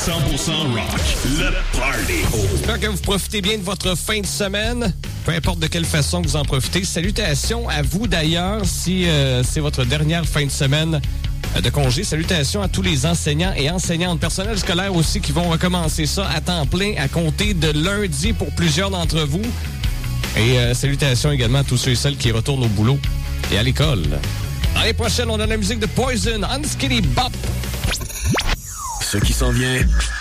rock, le party. J'espère que vous profitez bien de votre fin de semaine. Peu importe de quelle façon vous en profitez. Salutations à vous d'ailleurs si c'est votre dernière fin de semaine de congé. Salutations à tous les enseignants et enseignantes, personnel scolaire aussi qui vont recommencer ça à temps plein à compter de lundi pour plusieurs d'entre vous. Et salutations également à tous ceux et celles qui retournent au boulot et à l'école. L'année prochaine, on a la musique de Poison, Unskitty Bop. Ce qui s'en vient